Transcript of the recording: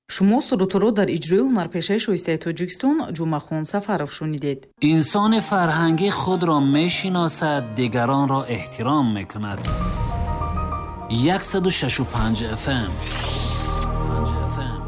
шумо сурутро дар иҷрои ҳунарпешаи шоистаи Тоҷикистон Ҷумъахон Сафаров шунидед. инсони фарҳангӣ худро мешиносад, дигаронро эҳтиром мекунад. 165 FM